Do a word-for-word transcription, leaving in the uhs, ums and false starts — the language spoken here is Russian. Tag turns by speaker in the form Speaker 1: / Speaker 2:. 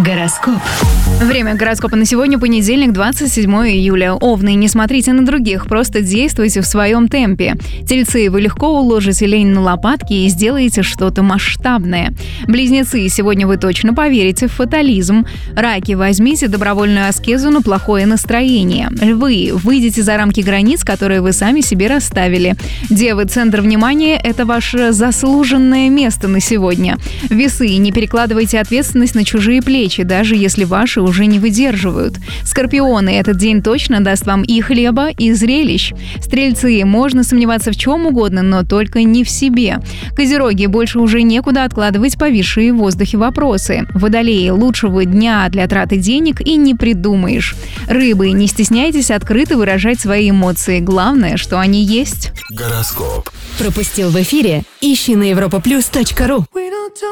Speaker 1: Гороскоп.
Speaker 2: Время гороскопа на сегодня понедельник, двадцать седьмое июля. Овны, не смотрите на других, просто действуйте в своем темпе. Тельцы, вы легко уложите лень на лопатки и сделаете что-то масштабное. Близнецы, сегодня вы точно поверите в фатализм. Раки, возьмите добровольную аскезу на плохое настроение. Львы, выйдите за рамки границ, которые вы сами себе расставили. Девы, центр внимания – это ваше заслуженное место на сегодня. Весы, не перекладывайте ответственность на чужие плечи, даже если ваши уже не выдерживают. Скорпионы, этот день точно даст вам и хлеба, и зрелищ. Стрельцы, можно сомневаться в чем угодно, но только не в себе. Козероги, больше уже некуда откладывать повисшие в воздухе вопросы. Водолеи, лучшего дня для траты денег и не придумаешь. Рыбы, не стесняйтесь открыто выражать свои эмоции. Главное, что они есть.
Speaker 1: Гороскоп. Пропустил в эфире? Ищи на европа плюс точка ру.